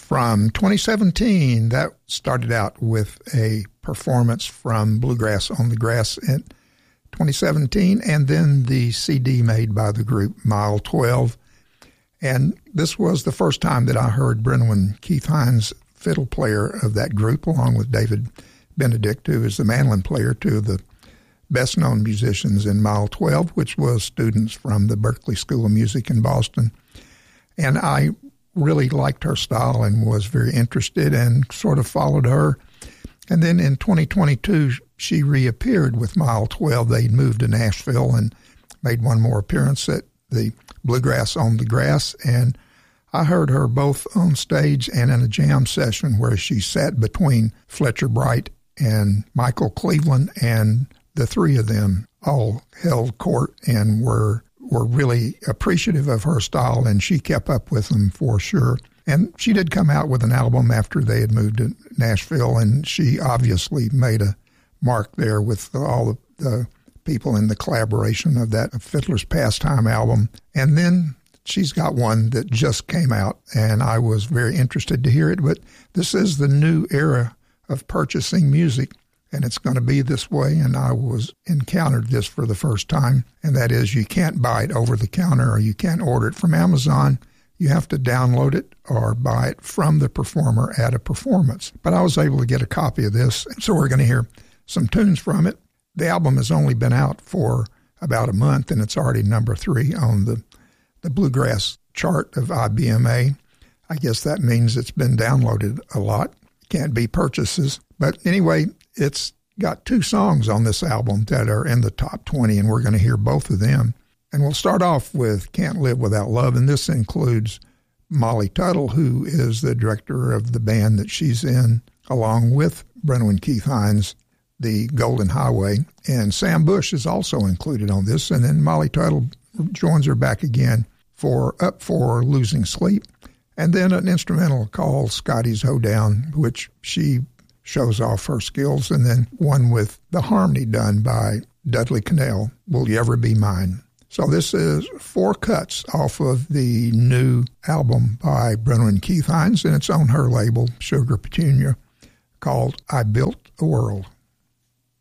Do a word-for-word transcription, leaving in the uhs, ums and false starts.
from twenty seventeen. That started out with a performance from Bluegrass on the Grass in twenty seventeen, and then the C D made by the group Mile twelve. And this was the first time that I heard Brynwyn Keith Hynes, fiddle player of that group, along with David Benedict, who is the mandolin player, two of the best-known musicians in Mile twelve, which was students from the Berklee School of Music in Boston. And I really liked her style and was very interested and sort of followed her. And then in twenty twenty-two, she reappeared with Mile twelve. They'd moved to Nashville and made one more appearance at the Bluegrass on the Grass. And I heard her both on stage and in a jam session where she sat between Fletcher Bright and Michael Cleveland, and the three of them all held court and were were really appreciative of her style, and she kept up with them for sure. And she did come out with an album after they had moved to Nashville, and she obviously made a mark there with all the, the people in the collaboration of that Fiddler's Pastime album. And then she's got one that just came out, and I was very interested to hear it. But this is the new era of purchasing music, and it's going to be this way. And I was encountered this for the first time, and that is you can't buy it over the counter, or you can't order it from Amazon. You have to download it or buy it from the performer at a performance. But I was able to get a copy of this, so we're going to hear some tunes from it. The album has only been out for about a month, and it's already number three on the, the Bluegrass chart of I B M A. I guess that means it's been downloaded a lot. Can't be purchases. But anyway, it's got two songs on this album that are in the top twenty, and we're going to hear both of them. And we'll start off with Can't Live Without Love, and this includes Molly Tuttle, who is the director of the band that she's in, along with Brynwyn Keith Hynes, the Golden Highway. And Sam Bush is also included on this, and then Molly Tuttle joins her back again for Up for Losing Sleep, and then an instrumental called Scotty's Hoedown, which she shows off her skills, and then one with the harmony done by Dudley Connell, Will You Ever Be Mine? So this is four cuts off of the new album by Brynwyn Keith Hynes, and it's on her label, Sugar Petunia, called I Built a World.